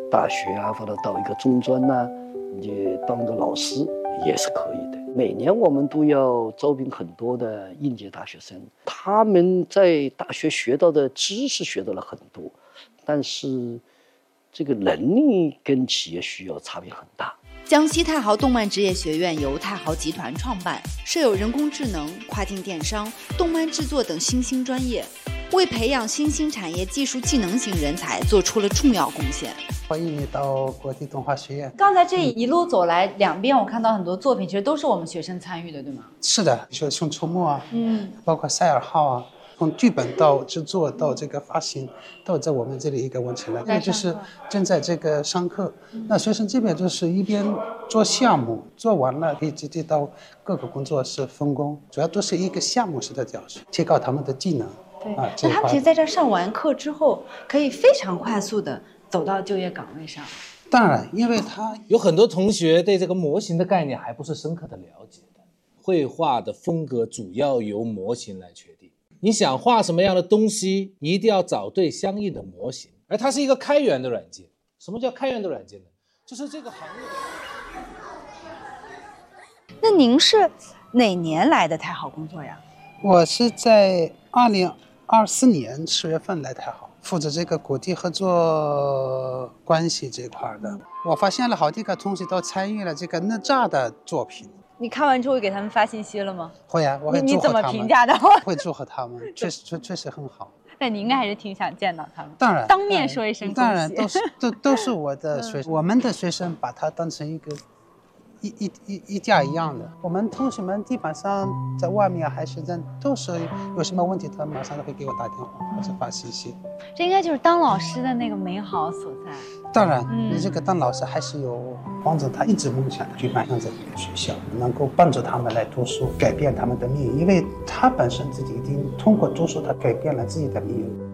大学啊，或者到一个中专呐，你当个老师也是可以的。每年我们都要招聘很多的应届大学生，他们在大学学到的知识学到了很多，但是这个能力跟企业需要差别很大。 江西太豪动漫职业学院由太豪集团创办，设有人工智能、跨境电商、动漫制作等新兴专业，为培养新兴产业技术技能型人才做出了重要贡献。 欢迎你到国际动画学院。 刚才这一路走来，两边我看到很多作品，其实都是我们学生参与的，对吗？ 是的，说《熊出没》啊，包括《赛尔号》啊，从剧本到制作到这个发行，都在我们这里一个完成了。那就是正在这个上课，那学生这边就是一边做项目，做完了可以直接到各个工作室分工，主要都是一个项目式的教学，提高他们的技能。 对，那他们其实在这上完课之后，可以非常快速的走到就业岗位上。 当然，因为他有很多同学对这个模型的概念还不是深刻的了解的。绘画的风格主要由模型来确定。你想画什么样的东西，你一定要找对相应的模型，而它是一个开源的软件。什么叫开源的软件呢？就是这个行业。 那您是哪年来的太好工作呀？ 我是在2024年10月份来太好，负责这个国际合作关系这块的。我发现了好几个同学都参与了这个哪吒的作品。 你看完之后会给他们发信息了吗？ 会啊，我会祝贺他们。 你怎么评价的？ 会祝贺他们，确实很好。 那你应该还是挺想见到他们， 当然当面说一声恭喜。 当然都是我的学生，我们的学生把他当成一个一家一样的。我们同学们基本上在外面还是在都是有什么问题，他马上都会给我打电话或者发信息。 这应该就是当老师的那个美好所在。 当然，你这个当老师还是有帮助他一直梦想去迈向这个学校，能够帮助他们来读书，改变他们的命运，因为他本身自己已经通过读书，他改变了自己的命运。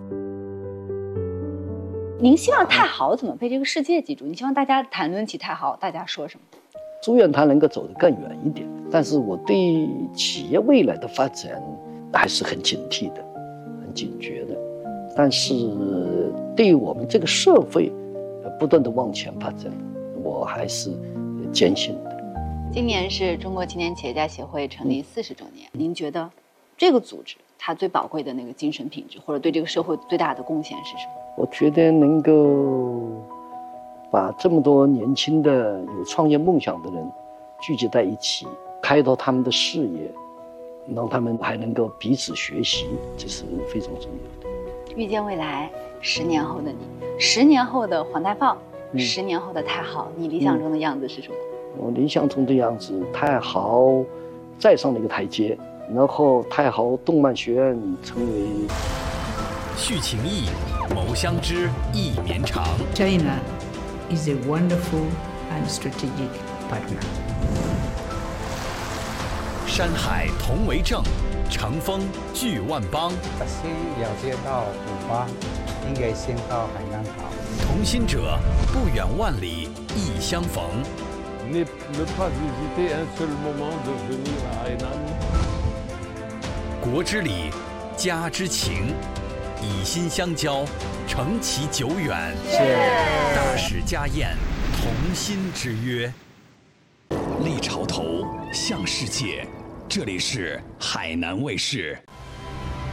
您希望太好怎么被这个世界记住？你希望大家谈论起太好，大家说什么？ 祝愿他能够走得更远一点，但是我对企业未来的发展还是很警惕的，很警觉的。但是对于我们这个社会不断的往前发展，我还是坚信的。 今年是中国青年企业家协会成立40周年，您觉得这个组织它最宝贵的那个精神品质，或者对这个社会最大的贡献是什么？ 我觉得能够把这么多年轻的有创业梦想的人聚集在一起，开拓他们的视野，让他们还能够彼此学习，这是非常重要的。 预见未来，10年后的你，10年后的黄大炮，10年后的太好，你理想中的样子是什么？ 我理想中的样子，太好再上了一个台阶，然后太好动漫学院成为续情谊，谋相知，意绵长。 China is a wonderful and strategic partner. 山海同为政，乘风聚万邦。 先了解到古巴，应该先到海南岛。 同心者，不远万里，亦相逢。 Ne pas hésiter un seul moment de venir à Hainan. 国之礼，家之情，以心相交，承其久远。大使家宴，同心之约。立潮头，向世界。这里是海南卫视。